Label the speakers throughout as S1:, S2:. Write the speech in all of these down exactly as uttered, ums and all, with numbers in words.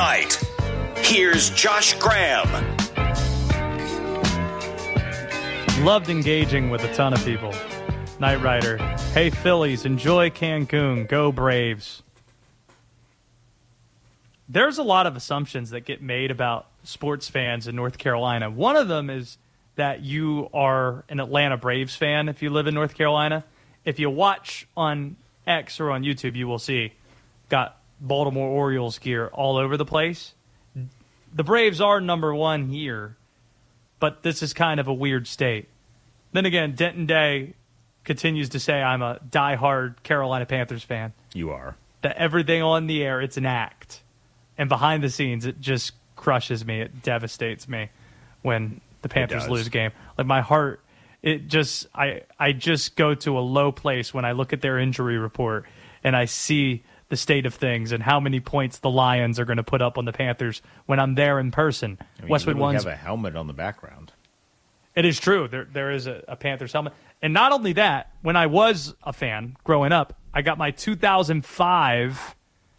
S1: right. Here's Josh Graham.
S2: Loved engaging with a ton of people. Knight Rider. Hey, Phillies, enjoy Cancun. Go Braves. There's a lot of assumptions that get made about sports fans in North Carolina. One of them is that you are an Atlanta Braves fan if you live in North Carolina. If you watch on X or on YouTube, you will see got Baltimore Orioles gear all over the place. The Braves are number one here, but this is kind of a weird state. Then again, Denton Day continues to say I'm a diehard Carolina Panthers fan.
S3: You are.
S2: That everything on the air, it's an act. And behind the scenes, it just crushes me. It devastates me when the Panthers lose a game. Like my heart, it just I I just go to a low place when I look at their injury report and I see the state of things and how many points the Lions are going to put up on the Panthers when I'm there in person.
S3: I mean,
S2: Westwood
S3: you
S2: One's
S3: have a helmet on the background.
S2: It is true. There there is a, a Panthers helmet. And not only that, when I was a fan growing up, I got my two thousand five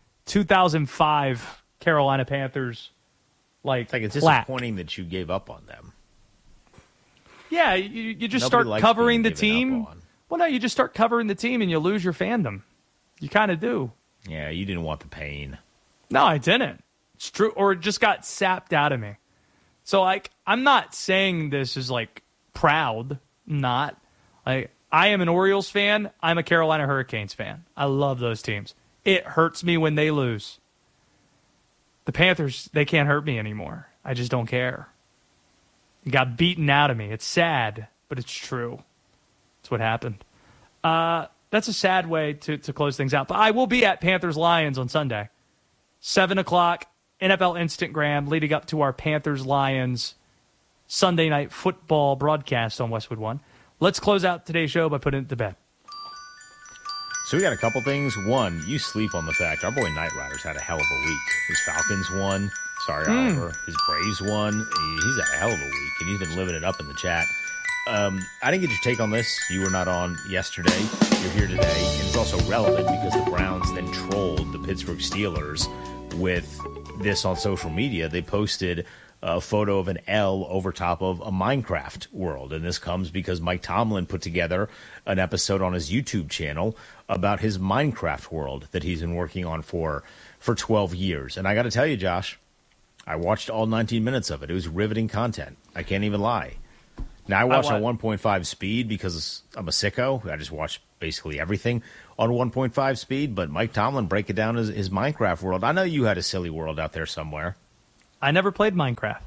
S2: Carolina Panthers like
S3: It's like it's
S2: plaque.
S3: disappointing that you gave up on them.
S2: Yeah, you, you just
S3: Nobody
S2: start
S3: likes
S2: covering
S3: being
S2: the
S3: given
S2: team.
S3: up on.
S2: Well, no, you just start covering the team and you lose your fandom. You kind of do.
S3: Yeah, you didn't want the pain.
S2: No, I didn't. It's true. Or it just got sapped out of me. So, like, I'm not saying this is, like, proud. I'm not. Like, I am an Orioles fan. I'm a Carolina Hurricanes fan. I love those teams. It hurts me when they lose. The Panthers, they can't hurt me anymore. I just don't care. It got beaten out of me. It's sad, but it's true. That's what happened. Uh, that's a sad way to, to close things out. But I will be at Panthers-Lions on Sunday. seven o'clock, N F L Instagram, leading up to our Panthers-Lions Sunday night football broadcast on Westwood One. Let's close out today's show by putting it to bed.
S3: So we got a couple things. One, you sleep on the fact our boy Knight Rider's had a hell of a week. His Falcons won. Sorry,
S2: Mm.
S3: Oliver. His Braves won. He- He's a hell of a week, and he's been living it up in the chat. Um, I didn't get your take on this. You were not on yesterday. You're here today. And it's also relevant because the Browns then trolled the Pittsburgh Steelers with this on social media. They posted a photo of an L over top of a Minecraft world. And this comes because Mike Tomlin put together an episode on his YouTube channel about his Minecraft world that he's been working on for, for twelve years. And I got to tell you, Josh, I watched all nineteen minutes of it. It was riveting content. I can't even lie. Now, I watch
S2: I wa-
S3: on one point five speed because I'm a sicko. I just watch basically everything on one point five speed. But Mike Tomlin break it down as his Minecraft world. I know you had a silly world out there somewhere.
S2: I never played Minecraft.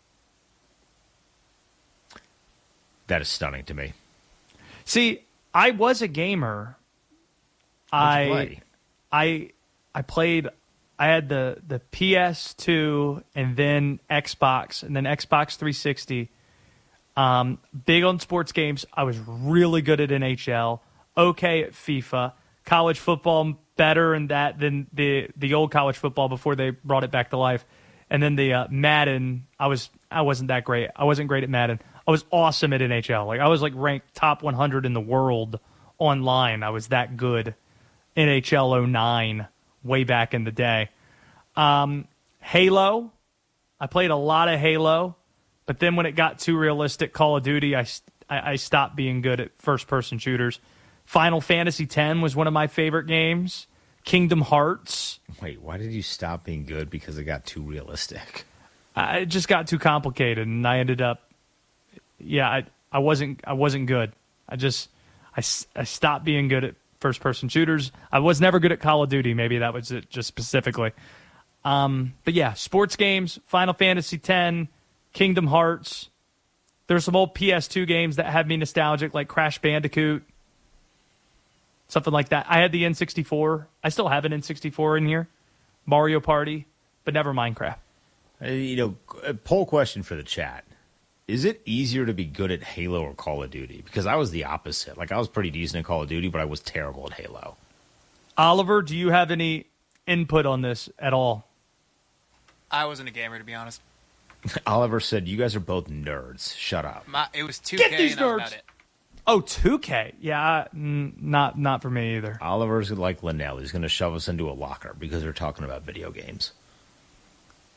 S3: That is stunning to me.
S2: See, I was a gamer.
S3: What'd
S2: I
S3: you play?
S2: I I played I had the, the P S two and then Xbox and then Xbox three sixty. Um, big on sports games. I was really good at N H L, okay at FIFA, college football better in that than the the old college football before they brought it back to life. And then the uh, Madden, I was I wasn't that great. I wasn't great at Madden. I was awesome at N H L. Like I was like ranked top one hundred in the world online. I was that good. N H L oh nine, way back in the day. Um, Halo, I played a lot of Halo, but then when it got too realistic, Call of Duty, I, I, I stopped being good at first-person shooters. Final Fantasy X was one of my favorite games. Kingdom Hearts.
S3: Wait, why did you stop being good? Because it got too realistic.
S2: I, it just got too complicated, and I ended up, yeah, I, I wasn't I wasn't good. I just I, s- I stopped being good at first-person shooters. I was never good at Call of Duty. Maybe that was it, just specifically. Um, but yeah, sports games, Final Fantasy X, Kingdom Hearts. There's some old P S two games that have me nostalgic, like Crash Bandicoot, something like that. I had the N sixty-four. I still have an N sixty-four in here. Mario Party, but never Minecraft.
S3: Uh, you know, a poll question for the chat. Is it easier to be good at Halo or Call of Duty? Because I was the opposite. Like, I was pretty decent at Call of Duty, but I was terrible at Halo.
S2: Oliver, do you have any input on this at all?
S4: I wasn't a gamer, to be honest.
S3: Oliver said, you guys are both nerds. Shut up.
S4: My, it was two
S2: Get
S4: K
S2: these
S4: and that was
S2: nerds.
S4: about it.
S2: Oh, two K. Yeah, I- mm, not not for me either.
S3: Oliver's like Linnell. He's going to shove us into a locker because they're talking about video games.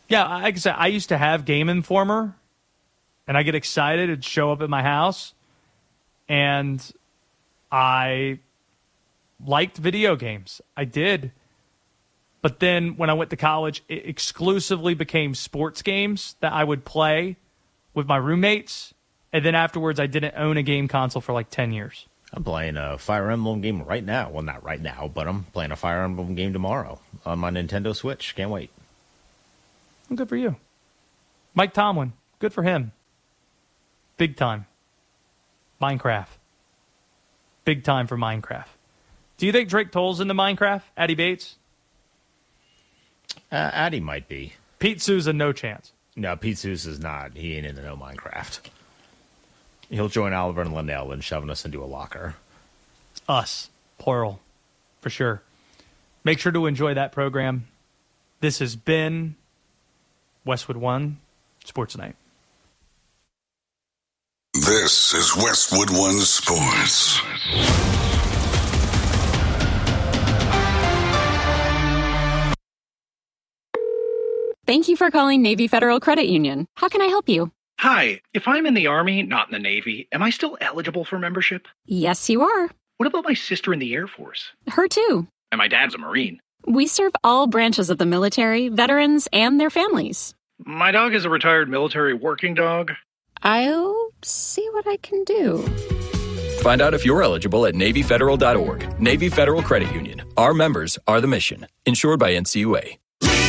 S2: Yeah, like I said, I used to have Game Informer, and I get excited. It'd show up at my house, and I liked video games. I did. But then when I went to college, it exclusively became sports games that I would play with my roommates. And then afterwards, I didn't own a game console for like ten years.
S3: I'm playing a Fire Emblem game right now. Well, not right now, but I'm playing a Fire Emblem game tomorrow on my Nintendo Switch. Can't wait.
S2: Good for you. Mike Tomlin, good for him. Big time. Minecraft. Big time for Minecraft. Do you think Drake Toll's into Minecraft? Addy Bates?
S3: Uh, Addy might be.
S2: Pete Souza, no chance.
S3: No, Pete Souza is not. He ain't into no Minecraft. He'll join Oliver and Linnell in shoving us into a locker.
S2: Us. Plural. For sure. Make sure to enjoy that program. This has been Westwood One Sports Night.
S5: This is Westwood One Sports.
S6: Thank you for calling Navy Federal Credit Union. How can I help you?
S7: Hi, if I'm in the Army, not in the Navy, am I still eligible for membership?
S6: Yes, you are.
S7: What about my sister in the Air Force?
S6: Her too.
S7: And my dad's a Marine.
S6: We serve all branches of the military, veterans, and their families.
S7: My dog is a retired military working dog.
S6: I'll see what I can do.
S8: Find out if you're eligible at Navy Federal dot org. Navy Federal Credit Union. Our members are the mission. Insured by N C U A.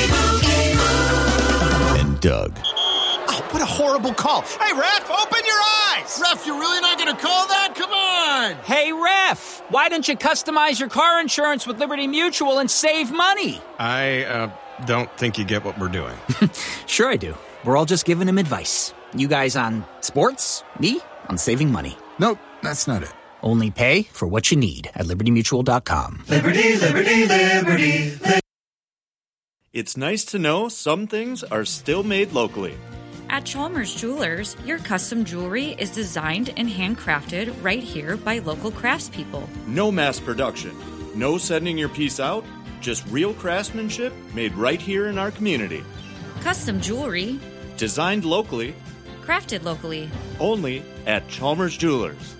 S9: And Doug.
S10: Oh, what a horrible call. Hey, ref, open your eyes. Ref, you're really not going to call that? Come on.
S11: Hey, ref, why don't you customize your car insurance with Liberty Mutual and save money?
S12: I uh, don't think you get what we're doing.
S11: Sure I do. We're all just giving him advice. You guys on sports, me on saving money.
S10: Nope, that's not it.
S11: Only pay for what you need at Liberty Mutual dot com.
S13: Liberty, Liberty, Liberty, Liberty.
S14: It's nice to know some things are still made locally.
S15: At Chalmers Jewelers, your custom jewelry is designed and handcrafted right here by local craftspeople.
S14: No mass production, no sending your piece out, just real craftsmanship made right here in our community.
S15: Custom jewelry.
S14: Designed locally.
S15: Crafted locally.
S14: Only at Chalmers Jewelers.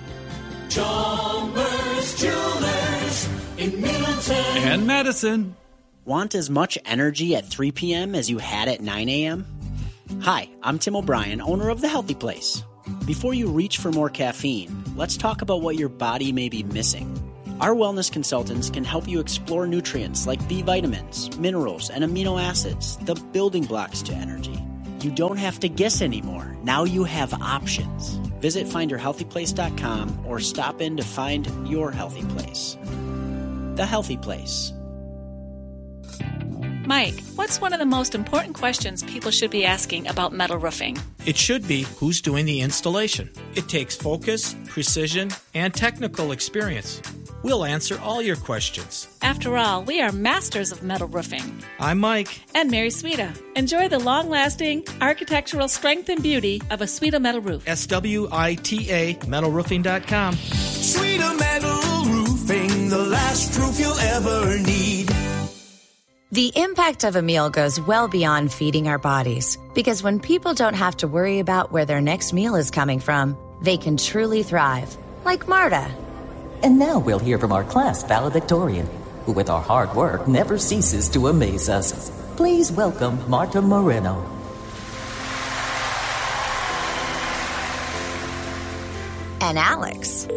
S13: Chalmers Jewelers in Middleton
S16: and Madison.
S17: Want as much energy at three p.m. as you had at nine a.m.? Hi, I'm Tim O'Brien, owner of The Healthy Place. Before you reach for more caffeine, let's talk about what your body may be missing. Our wellness consultants can help you explore nutrients like B vitamins, minerals, and amino acids, the building blocks to energy. You don't have to guess anymore. Now you have options. Visit find your healthy place dot com or stop in to find your healthy place. The Healthy Place.
S18: Mike, what's one of the most important questions people should be asking about metal roofing?
S19: It should be who's doing the installation. It takes focus, precision, and technical experience. We'll answer all your questions.
S18: After all, we are masters of metal roofing.
S19: I'm Mike.
S18: And Mary Swita. Enjoy the long-lasting architectural strength and beauty of a Swita metal roof.
S19: S W I T A metal roofing dot com.
S13: Swita Metal Roofing, the last roof you'll ever need.
S20: The impact of a meal goes well beyond feeding our bodies, because when people don't have to worry about where their next meal is coming from, they can truly thrive, like Marta.
S21: And now we'll hear from our class valedictorian, who with our hard work never ceases to amaze us. Please welcome Marta Moreno.
S20: And Alex.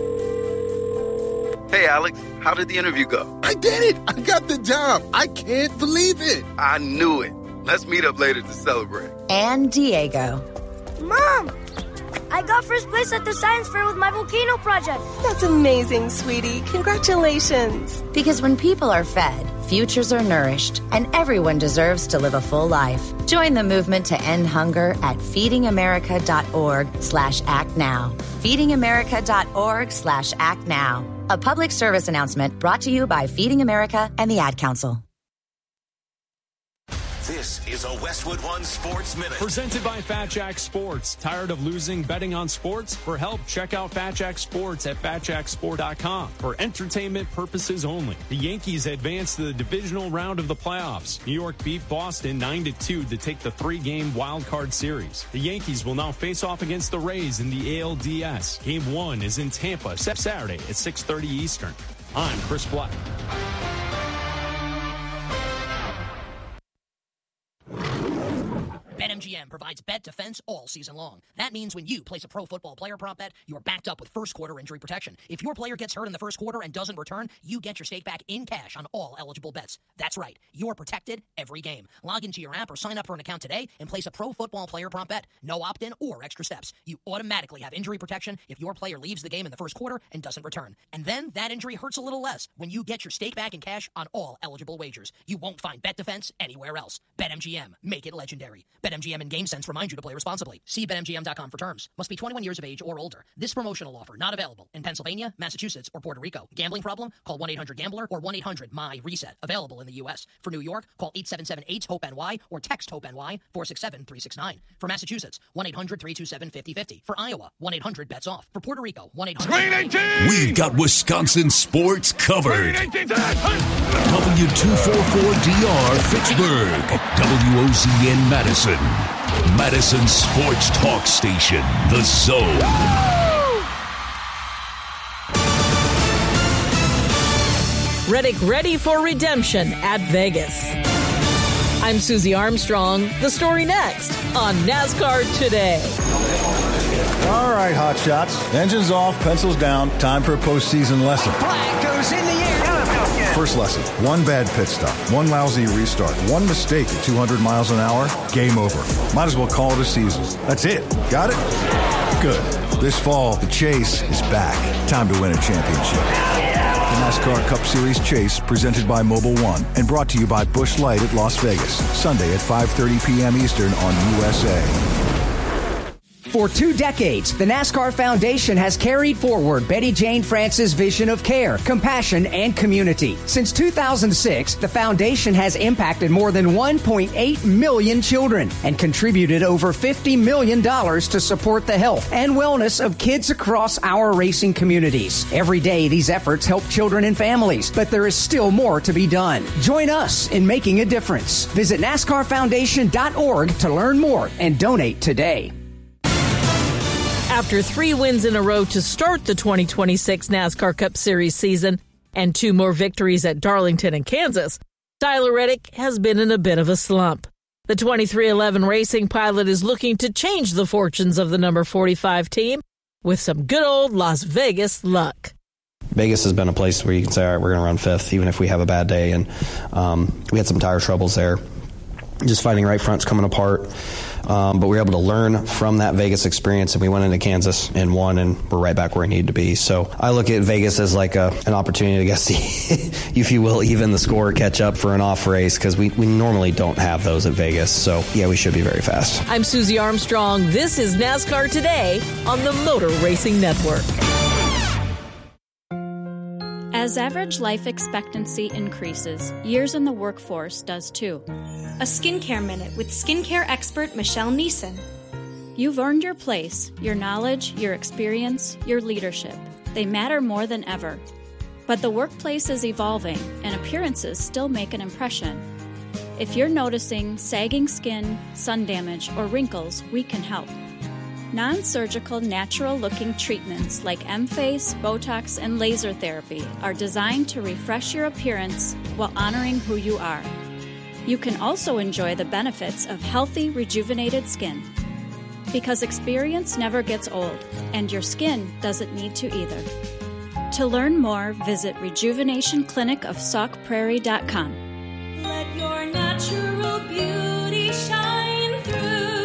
S22: Hey, Alex, how did the interview go?
S23: I did it! I got the job! I can't believe it!
S22: I knew it. Let's meet up later to celebrate.
S20: And Diego.
S24: Mom! I got first place at the science fair with my volcano project.
S25: That's amazing, sweetie. Congratulations.
S20: Because when people are fed, futures are nourished, and everyone deserves to live a full life. Join the movement to end hunger at feeding america dot org slash act now. feeding america dot org slash act now. A public service announcement brought to you by Feeding America and the Ad Council.
S1: This is a Westwood One Sports Minute.
S3: Presented by Fat Jack Sports. Tired of losing betting on sports? For help, check out Fat Jack Sports at fat jack sport dot com. For entertainment purposes only, the Yankees advance to the divisional round of the playoffs. New York beat Boston nine to two to take the three-game wild card series. The Yankees will now face off against the Rays in the A L D S. Game one is in Tampa, Saturday at six thirty Eastern. I'm Chris Black.
S4: BetMGM provides bet defense all season long. That means when you place a pro football player prop bet, you're backed up with first quarter injury protection. If your player gets hurt in the first quarter and doesn't return, you get your stake back in cash on all eligible bets. That's right. You're protected every game. Log into your app or sign up for an account today and place a pro football player prop bet. No opt-in or extra steps. You automatically have injury protection if your player leaves the game in the first quarter and doesn't return. And then that injury hurts a little less when you get your stake back in cash on all eligible wagers. You won't find bet defense anywhere else. BetMGM. Make it legendary. BetMGM and GameSense remind you to play responsibly. See bet M G M dot com for terms. Must be twenty-one years of age or older. This promotional offer not available in Pennsylvania, Massachusetts, or Puerto Rico. Gambling problem? Call one eight hundred gambler or one eight hundred M Y reset. Available in the U S. For New York, call eight seven seven eight hope N Y or text HOPE-N Y four six seven three six nine. For Massachusetts, one eight hundred three two seven five zero five zero. For Iowa, one eight hundred bets off. For Puerto Rico, one eight hundred
S5: We've got Wisconsin sports covered. W two forty-four D R Fitchburg. W O Z N Madison. Madison Sports Talk Station. The Zone.
S9: Reddick ready for redemption at Vegas. I'm Susie Armstrong. The story next on NASCAR Today.
S16: All right, hot shots. Engines off, pencils down. Time for a postseason lesson.
S13: Flag goes in the air.
S16: First lesson, one bad pit stop, one lousy restart, one mistake at two hundred miles an hour, game over. Might as well call it a season. That's it. Got it? Good. This fall, the Chase is back. Time to win a championship. The NASCAR Cup Series Chase, presented by Mobil One and brought to you by Busch Light at Las Vegas. Sunday at five thirty p.m. Eastern on U S A.
S26: For two decades, the NASCAR Foundation has carried forward Betty Jane France's vision of care, compassion, and community. Since two thousand six, the foundation has impacted more than one point eight million children and contributed over fifty million dollars to support the health and wellness of kids across our racing communities. Every day, these efforts help children and families, but there is still more to be done. Join us in making a difference. Visit NASCAR Foundation dot org to learn more and donate today.
S9: After three wins in a row to start the twenty twenty-six NASCAR Cup Series season and two more victories at Darlington and Kansas, Tyler Reddick has been in a bit of a slump. The twenty-three eleven Racing pilot is looking to change the fortunes of the number forty-five team with some good old Las Vegas luck.
S27: Vegas has been a place where you can say, all right, we're going to run fifth, even if we have a bad day. And um, we had some tire troubles there. Just finding right fronts coming apart. Um, but we were able to learn from that Vegas experience, and we went into Kansas and won, and we're right back where we need to be. So I look at Vegas as like a, an opportunity to guess, if you will, even the score, catch up for an off race, because we, we normally don't have those at Vegas. So, yeah, we should be very fast.
S9: I'm Susie Armstrong. This is NASCAR Today on the Motor Racing Network.
S28: As average life expectancy increases, years in the workforce does too.
S29: A Skincare Minute with skincare expert Michelle Neeson.
S28: You've earned your place, your knowledge, your experience, your leadership. They matter more than ever. But the workplace is evolving, and appearances still make an impression. If you're noticing sagging skin, sun damage, or wrinkles, we can help. Non-surgical, natural-looking treatments like M-Face, Botox, and laser therapy are designed to refresh your appearance while honoring who you are. You can also enjoy the benefits of healthy, rejuvenated skin. Because experience never gets old, and your skin doesn't need to either. To learn more, visit rejuvenation clinic of sauk prairie dot com.
S29: Let your natural beauty shine through.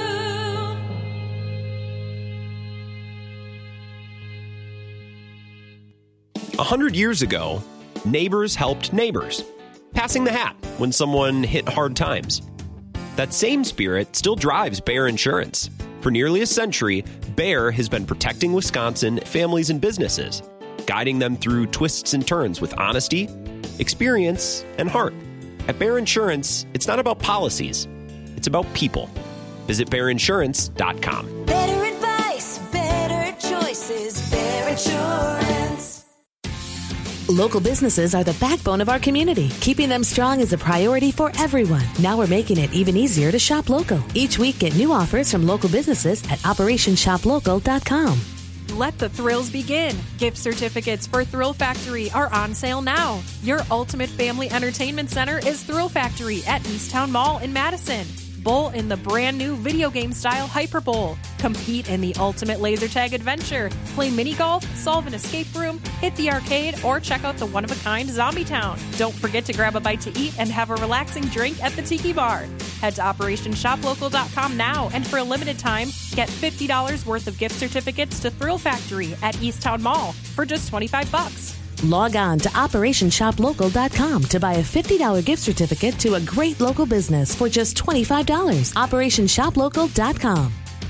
S30: A hundred years ago, neighbors helped neighbors, passing the hat when someone hit hard times. That same spirit still drives Bayer Insurance. For nearly a century, Bayer has been protecting Wisconsin families and businesses, guiding them through twists and turns with honesty, experience, and heart. At Bayer Insurance, it's not about policies, It's about people. Visit bear insurance dot com.
S2: Better advice, better choices, Bear Insurance.
S6: Local businesses are the backbone of our community. Keeping them strong is a priority for everyone. Now we're making it even easier to shop local. Each week, get new offers from local businesses at operation shop local dot com.
S7: Let the thrills begin. Gift certificates for Thrill Factory are on sale now. Your ultimate family entertainment center is Thrill Factory at Easttown Mall in Madison. Bowl in the brand new video game style Hyper Bowl. Compete in the ultimate laser tag adventure. Play mini golf, solve an escape room, hit the arcade, or check out the one-of-a-kind Zombie Town. Don't forget to grab a bite to eat and have a relaxing drink at the Tiki Bar. Head to operation shop local dot com now, and for a limited time, get fifty dollars worth of gift certificates to Thrill Factory at Easttown Mall for just twenty-five bucks.
S6: Log on to operation shop local dot com to buy a fifty dollars gift certificate to a great local business for just twenty-five dollars. operation shop local dot com.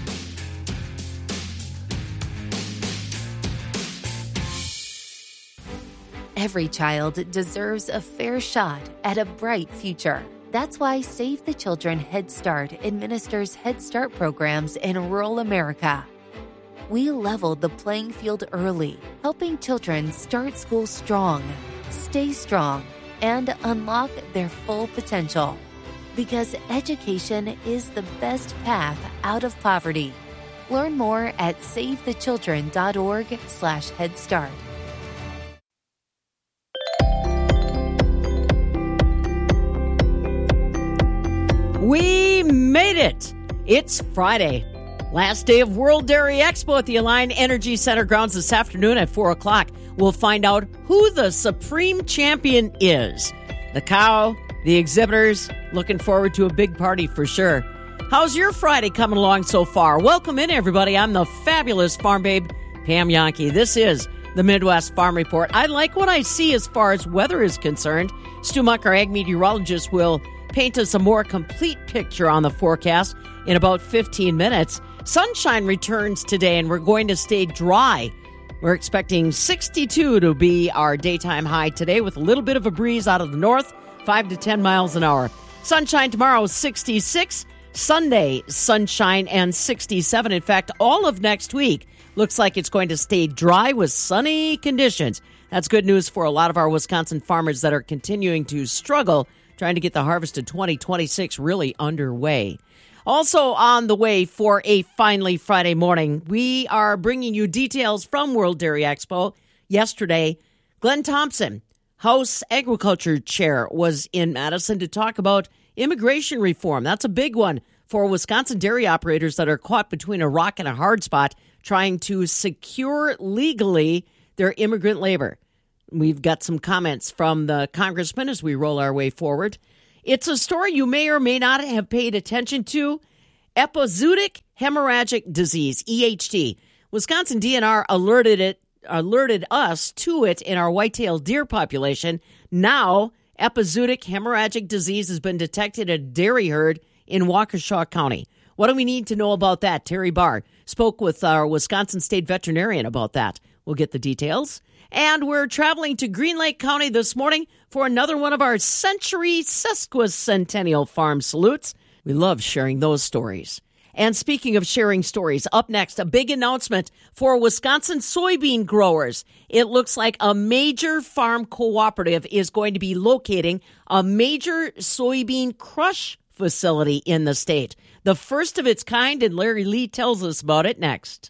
S8: Every child deserves a fair shot at a bright future. That's why Save the Children Head Start administers Head Start programs in rural America. We leveled the playing field early, helping children start school strong, stay strong, and unlock their full potential. Because education is the best path out of poverty. Learn more at save the children dot org slash head start.
S10: We made it! It's Friday. Last day of World Dairy Expo at the Align Energy Center grounds this afternoon at four o'clock. We'll find out who the supreme champion is. The cow, the exhibitors, looking forward to a big party for sure. How's your Friday coming along so far? Welcome in, everybody. I'm the fabulous farm babe, Pam Yankee. This is the Midwest Farm Report. I like what I see as far as weather is concerned. Stu Muck, our ag meteorologist, will paint us a more complete picture on the forecast in about fifteen minutes. Sunshine returns today, and we're going to stay dry. We're expecting sixty-two to be our daytime high today with a little bit of a breeze out of the north, five to ten miles an hour. Sunshine tomorrow, sixty-six. Sunday, sunshine and sixty-seven. In fact, all of next week looks like it's going to stay dry with sunny conditions. That's good news for a lot of our Wisconsin farmers that are continuing to struggle trying to get the harvest of twenty twenty-six really underway. Also on the way for a finally Friday morning, we are bringing you details from World Dairy Expo. Yesterday, Glenn Thompson, House Agriculture Chair, was in Madison to talk about immigration reform. That's a big one for Wisconsin dairy operators that are caught between a rock and a hard spot trying to secure legally their immigrant labor. We've got some comments from the congressman as we roll our way forward. It's a story you may or may not have paid attention to. Epizootic hemorrhagic disease, E H D. Wisconsin D N R alerted it, alerted us to it in our whitetail deer population. Now, epizootic hemorrhagic disease has been detected in a dairy herd in Waukesha County. What do we need to know about that? Terry Barr spoke with our Wisconsin state veterinarian about that. We'll get the details. And we're traveling to Green Lake County this morning for another one of our Century Sesquicentennial Farm Salutes. We love sharing those stories. And speaking of sharing stories, up next, a big announcement for Wisconsin soybean growers. It looks like a major farm cooperative is going to be locating a major soybean crush facility in the state. The first of its kind, and Larry Lee tells us about it next.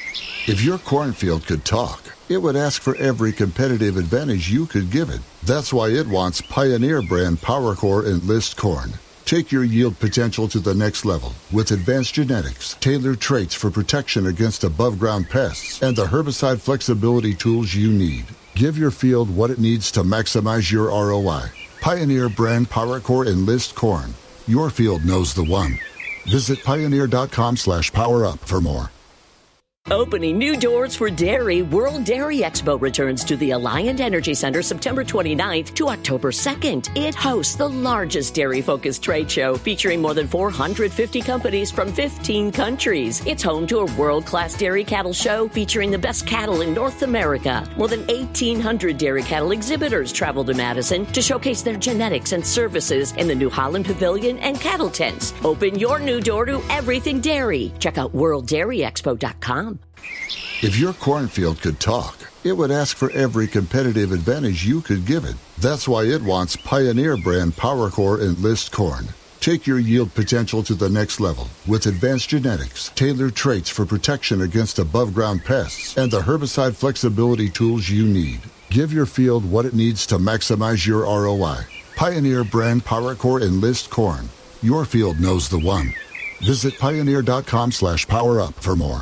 S11: If your cornfield could talk, it would ask for every competitive advantage you could give it. That's why it wants Pioneer brand PowerCore Enlist corn. Take your yield potential to the next level with advanced genetics, tailored traits for protection against above-ground pests, and the herbicide flexibility tools you need. Give your field what it needs to maximize your R O I. Pioneer brand PowerCore Enlist corn. Your field knows the one. Visit pioneer dot com slash power up for more.
S12: Opening new doors for dairy, World Dairy Expo returns to the Alliant Energy Center September twenty-ninth to October second. It hosts the largest dairy-focused trade show featuring more than four hundred fifty companies from fifteen countries. It's home to a world-class dairy cattle show featuring the best cattle in North America. More than eighteen hundred dairy cattle exhibitors travel to Madison to showcase their genetics and services in the New Holland Pavilion and cattle tents. Open your new door to everything dairy. Check out world dairy expo dot com.
S11: If your cornfield could talk, it would ask for every competitive advantage you could give it. That's why it wants Pioneer brand PowerCore Enlist corn. Take your yield potential to the next level with advanced genetics, tailored traits for protection against above-ground pests, and the herbicide flexibility tools you need. Give your field what it needs to maximize your R O I. Pioneer brand PowerCore Enlist corn. Your field knows the one. Visit pioneer.com slash power up for more.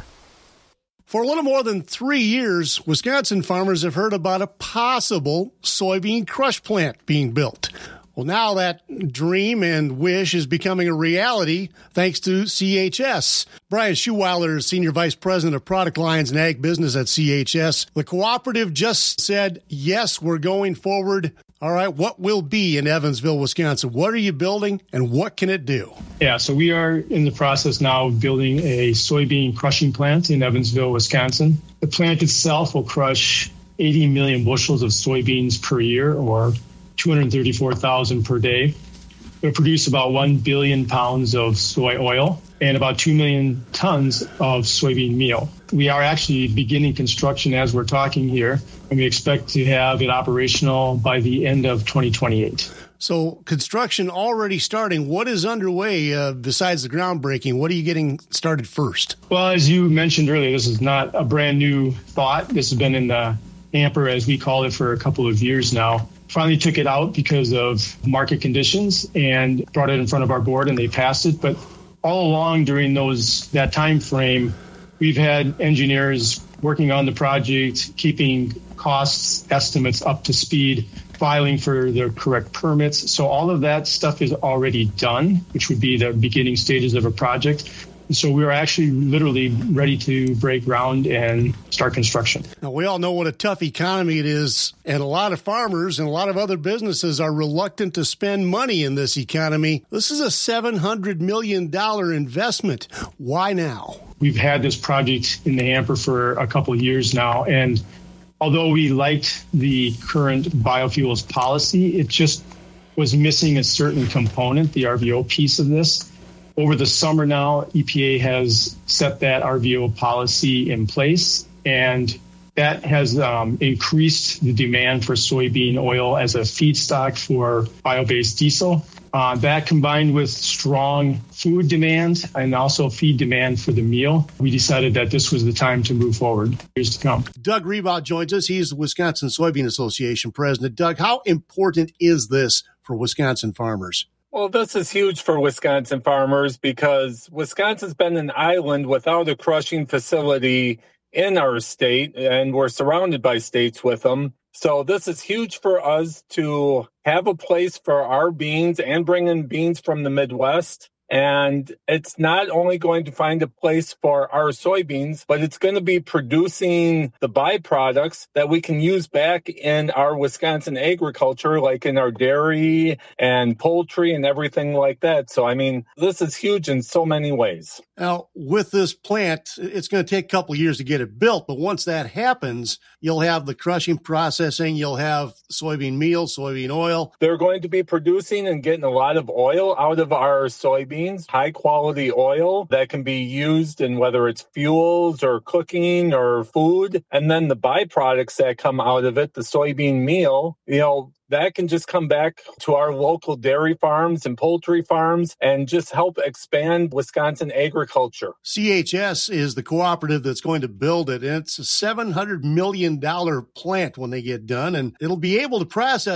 S14: For a little more than three years, Wisconsin farmers have heard about a possible soybean crush plant being built. Well, now that dream and wish is becoming a reality thanks to C H S. Brian Schuweiler is Senior Vice President of Product Lines and Ag Business at C H S. The cooperative just said, yes, we're going forward. All right, what will be in Evansville, Wisconsin? What are you building and what can it do?
S15: Yeah, so we are in the process now of building a soybean crushing plant in Evansville, Wisconsin. The plant itself will crush eighty million bushels of soybeans per year, or two hundred thirty-four thousand per day. It'll produce about one billion pounds of soy oil and about two million tons of soybean meal. We are actually beginning construction as we're talking here, and we expect to have it operational by the end of twenty twenty-eight.
S14: So construction already starting. What is underway uh, besides the groundbreaking? What are you getting started first?
S15: Well, as you mentioned earlier, this is not a brand new thought. This has been in the hamper, as we call it, for a couple of years now. Finally took it out because of market conditions and brought it in front of our board, and they passed it. But all along during those that time frame, we've had engineers working on the project, keeping costs estimates up to speed, filing for the correct permits. So all of that stuff is already done, which would be the beginning stages of a project. So we are actually literally ready to break ground and start construction.
S14: Now, we all know what a tough economy it is, and a lot of farmers and a lot of other businesses are reluctant to spend money in this economy. This is a seven hundred million dollars investment. Why now?
S15: We've had this project in the hamper for a couple of years now, and although we liked the current biofuels policy, it just was missing a certain component, the R V O piece of this. Over the summer now, E P A has set that R V O policy in place, and that has um, increased the demand for soybean oil as a feedstock for bio-based diesel. Uh, that combined with strong food demand and also feed demand for the meal, we decided that this was the time to move forward. Years to come.
S14: Doug Rebout joins us. He's the Wisconsin Soybean Association president. Doug, how important is this for Wisconsin farmers?
S17: Well, this is huge for Wisconsin farmers because Wisconsin's been an island without a crushing facility in our state, and we're surrounded by states with them. So this is huge for us to have a place for our beans and bring in beans from the Midwest. And it's not only going to find a place for our soybeans, but it's going to be producing the byproducts that we can use back in our Wisconsin agriculture, like in our dairy and poultry and everything like that. So, I mean, this is huge in so many ways.
S14: Now, with this plant, it's going to take a couple of years to get it built. But once that happens, you'll have the crushing, processing, you'll have soybean meal, soybean oil.
S17: They're going to be producing and getting a lot of oil out of our soybeans. High quality oil that can be used in whether it's fuels or cooking or food. And then the byproducts that come out of it, the soybean meal, you know, that can just come back to our local dairy farms and poultry farms and just help expand Wisconsin agriculture.
S14: C H S is the cooperative that's going to build it, and it's a seven hundred million dollars plant when they get done, and it'll be able to process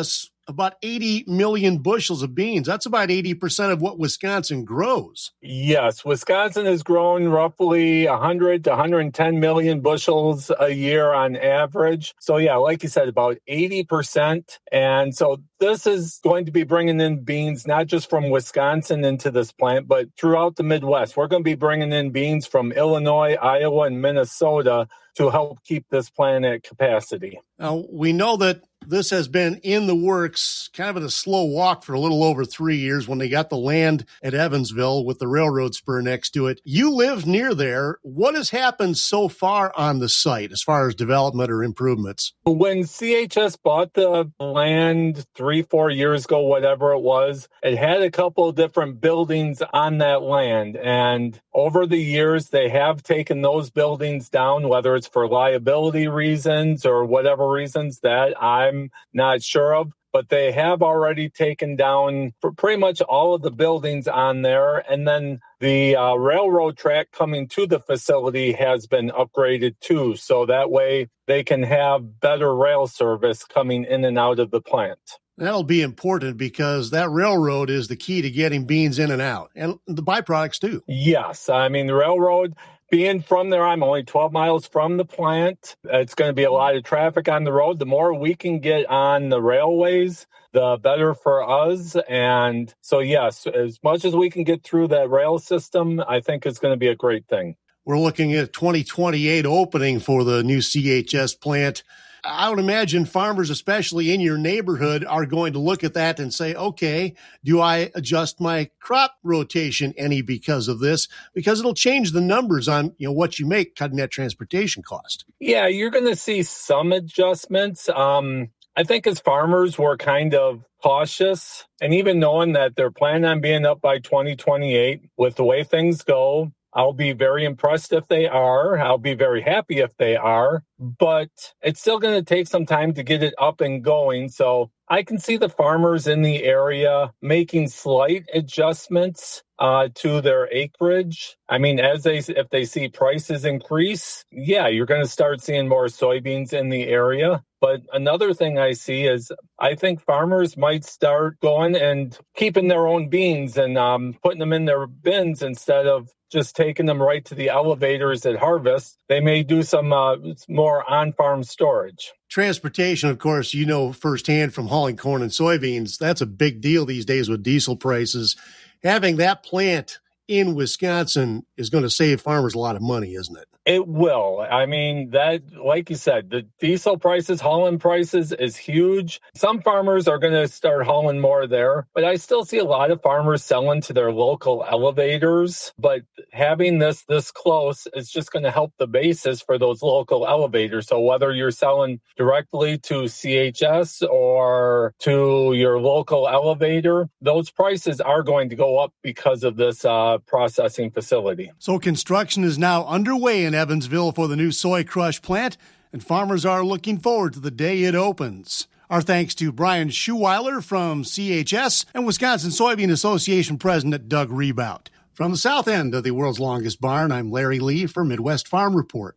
S14: about eighty million bushels of beans. That's about eighty percent of what Wisconsin grows.
S17: Yes, Wisconsin has grown roughly one hundred to one hundred ten million bushels a year on average. So yeah, like you said, about eighty percent. And so this is going to be bringing in beans, not just from Wisconsin into this plant, but throughout the Midwest. We're going to be bringing in beans from Illinois, Iowa, and Minnesota to help keep this plant at capacity.
S14: Now, we know that this has been in the works, kind of at a slow walk for a little over three years when they got the land at Evansville with the railroad spur next to it. You live near there. What has happened so far on the site as far as development or improvements?
S17: When C H S bought the land three, four years ago, whatever it was, it had a couple of different buildings on that land. And over the years, they have taken those buildings down, whether it's for liability reasons or whatever reasons that I'm not sure of. But they have already taken down pretty much all of the buildings on there. And then the uh, railroad track coming to the facility has been upgraded too. So that way they can have better rail service coming in and out of the plant.
S14: That'll be important because that railroad is the key to getting beans in and out, and the byproducts too.
S17: Yes. I mean, the railroad, being from there, I'm only twelve miles from the plant. It's going to be a lot of traffic on the road. The more we can get on the railways, the better for us. And so, yes, as much as we can get through that rail system, I think it's going to be a great thing.
S14: We're looking at twenty twenty-eight opening for the new C H S plant. I would imagine farmers, especially in your neighborhood, are going to look at that and say, okay, do I adjust my crop rotation any because of this? Because it'll change the numbers on, you know, what you make cutting that transportation cost.
S17: Yeah, you're going to see some adjustments. Um, I think as farmers, we're kind of cautious. And even knowing that they're planning on being up by twenty twenty-eight with the way things go, I'll be very impressed if they are. I'll be very happy if they are. But it's still going to take some time to get it up and going. So I can see the farmers in the area making slight adjustments uh, to their acreage. I mean, as they, if they see prices increase, yeah, you're going to start seeing more soybeans in the area. But another thing I see is I think farmers might start going and keeping their own beans and um, putting them in their bins instead of just taking them right to the elevators at harvest. They may do some uh, more on-farm storage.
S14: Transportation, of course, you know firsthand from hauling corn and soybeans, that's a big deal these days with diesel prices. Having that plant in Wisconsin is going to save farmers a lot of money, isn't it?
S17: It will. I mean, that, like you said, the diesel prices, hauling prices is huge. Some farmers are going to start hauling more there, but I still see a lot of farmers selling to their local elevators. But having this this close is just going to help the basis for those local elevators. So whether you're selling directly to C H S or to your local elevator, those prices are going to go up because of this uh, processing facility.
S14: So construction is now underway in Evansville for the new soy crush plant, and farmers are looking forward to the day it opens. Our thanks to Brian Schuweiler from C H S and Wisconsin Soybean Association President Doug Rebout. From the south end of the world's longest barn, I'm Larry Lee for Midwest Farm Report.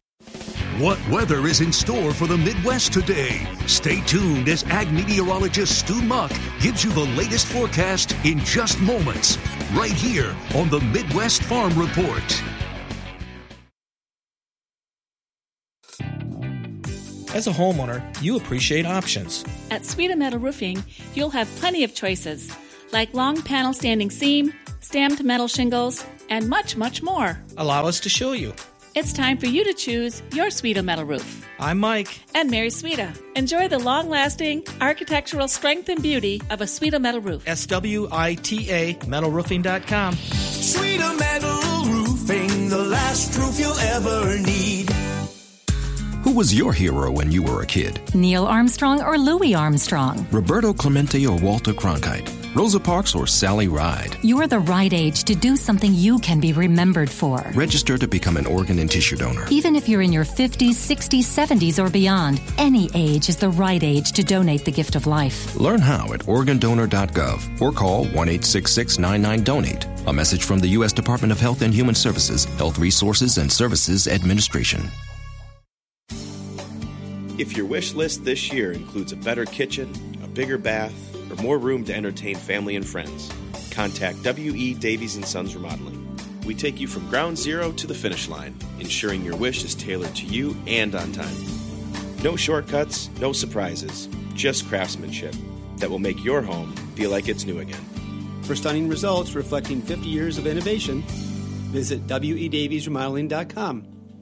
S5: What weather is in store for the Midwest today? Stay tuned as ag meteorologist Stu Muck gives you the latest forecast in just moments, right here on the Midwest Farm Report.
S1: As a homeowner, you appreciate options.
S28: At Sweeta Metal Roofing, you'll have plenty of choices, like long panel standing seam, stamped metal shingles, and much, much more.
S1: Allow us to show you.
S28: It's time for you to choose your Sweeta Metal Roof.
S1: I'm Mike.
S28: And Mary Sweeta. Enjoy the long-lasting architectural strength and beauty of a Sweeta Metal Roof.
S1: S W I T A metal roofing dot com.
S13: Sweeta Metal Roofing, the last roof you'll ever need.
S3: Who was your hero when you were a kid?
S18: Neil Armstrong or Louis Armstrong?
S3: Roberto Clemente or Walter Cronkite? Rosa Parks or Sally Ride?
S18: You're the right age to do something you can be remembered for.
S3: Register to become an organ and tissue donor.
S18: Even if you're in your fifties, sixties, seventies, or beyond, any age is the right age to donate the gift of life.
S3: Learn how at organ donor dot gov or call one eight six six nine nine donate. A message from the U S Department of Health and Human Services, Health Resources and Services Administration.
S19: If your wish list this year includes a better kitchen, a
S4: bigger bath, or more room to entertain family and friends, contact W E. Davies and Sons Remodeling. We take you from ground zero to the finish line, ensuring your wish is tailored to you and on time. No shortcuts, no surprises, just craftsmanship that will make your home feel like it's new again.
S16: For stunning results reflecting fifty years of innovation, visit W E Davies Remodeling dot com.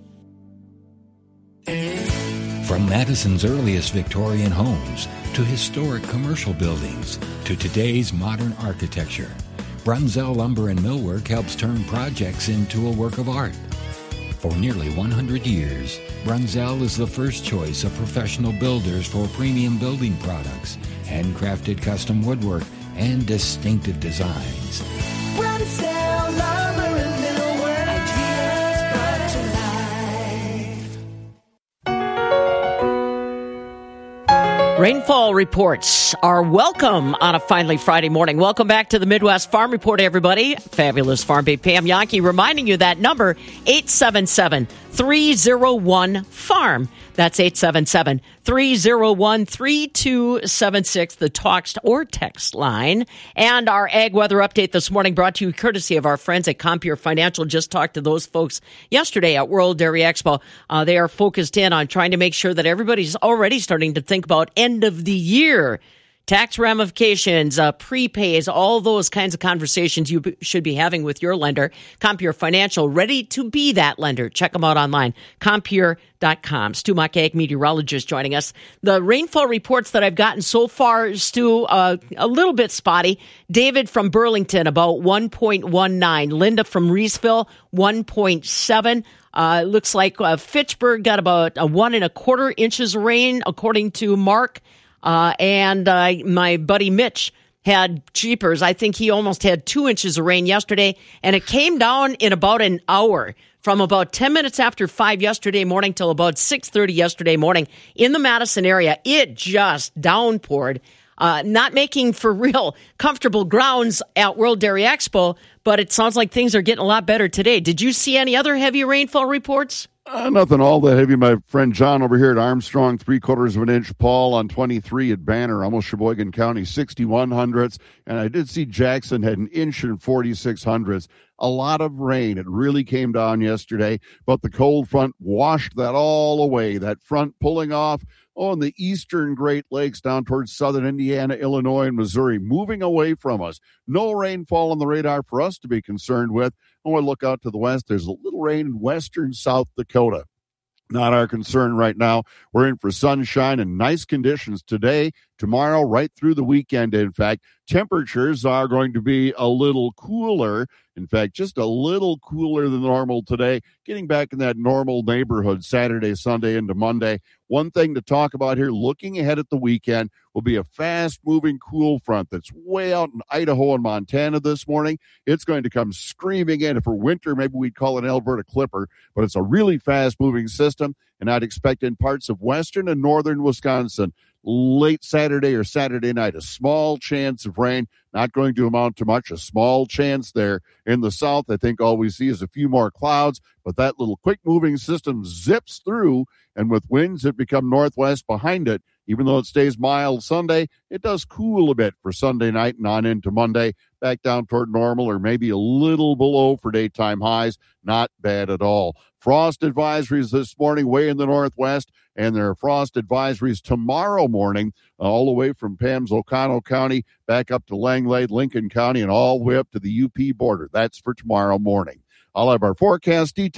S19: From Madison's earliest Victorian homes to historic commercial buildings to today's modern architecture, Brunzell Lumber and Millwork helps turn projects into a work of art. For nearly one hundred years, Brunzell is the first choice of professional builders for premium building products, handcrafted custom woodwork, and distinctive designs.
S2: Brunzell Lumber and Millwork, ideas brought to life.
S10: Rainfall reports are welcome on a finally Friday morning. Welcome back to the Midwest Farm Report, everybody. Fabulous Farm Babe Pam Yankee reminding you that number, eight seven seven, three oh one, farm. That's eight seven seven, three oh one, three two seven six, the talks or text line. And our ag weather update this morning brought to you courtesy of our friends at Compeer Financial. Just talked to those folks yesterday at World Dairy Expo. Uh, they are focused in on trying to make sure that everybody's already starting to think about end of the year tax ramifications, uh, prepays, all those kinds of conversations you b- should be having with your lender. Compeer Financial, ready to be that lender. Check them out online, compeer dot com. Stu Muck, ag meteorologist, joining us. The rainfall reports that I've gotten so far, Stu, uh, a little bit spotty. David from Burlington, about one point one nine. Linda from Reeseville, one point seven. Uh, it looks like uh, Fitchburg got about a one and a quarter inches of rain, according to Mark. Uh, and uh, my buddy Mitch had jeepers. I think he almost had two inches of rain yesterday, and it came down in about an hour, from about ten minutes after five yesterday morning till about six thirty yesterday morning in the Madison area. It just downpoured, uh, not making for real comfortable grounds at World Dairy Expo, but it sounds like things are getting a lot better today. Did you see any other heavy rainfall reports?
S20: Uh, nothing all that heavy. My friend John over here at Armstrong, three quarters of an inch. Paul on twenty-three at Banner, almost Sheboygan County, sixty-one hundredths. And I did see Jackson had an inch and forty-six hundredths. A lot of rain. It really came down yesterday, but the cold front washed that all away. That front pulling off on the eastern Great Lakes down towards southern Indiana, Illinois, and Missouri, moving away from us. No rainfall on the radar for us to be concerned with. When we look out to the west, there's a little rain in western South Dakota. Not our concern right now. We're in for sunshine and nice conditions today, tomorrow, right through the weekend. In fact, temperatures are going to be a little cooler. In fact, just a little cooler than normal today, getting back in that normal neighborhood Saturday, Sunday, into Monday. One thing to talk about here, looking ahead at the weekend, will be a fast-moving cool front that's way out in Idaho and Montana this morning. It's going to come screaming in. If for winter, maybe we'd call it an Alberta Clipper, but it's a really fast-moving system, and I'd expect in parts of western and northern Wisconsin, late Saturday or Saturday night, a small chance of rain, not going to amount to much, a small chance there. In the south, I think all we see is a few more clouds, but that little quick-moving system zips through, and with winds that become northwest behind it, even though it stays mild Sunday, it does cool a bit for Sunday night and on into Monday, back down toward normal or maybe a little below for daytime highs. Not bad at all. Frost advisories this morning way in the northwest, and there are frost advisories tomorrow morning all the way from Pam's Oconto County back up to Langlade, Lincoln County, and all the way up to the U P border. That's for tomorrow morning. I'll have our forecast details